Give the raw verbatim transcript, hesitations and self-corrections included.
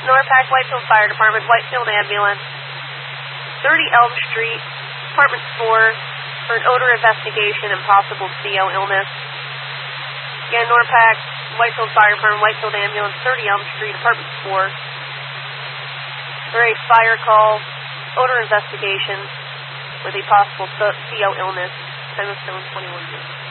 Norpac, Whitefield Fire Department, Whitefield Ambulance, thirty Elm Street, Apartment four, for an odor investigation and possible C O illness. Again, Norpac, Whitefield Fire Department, Whitefield Ambulance, thirty Elm Street, Apartment four, for a fire call, odor investigation with a possible C O illness. Time of stone twenty-one.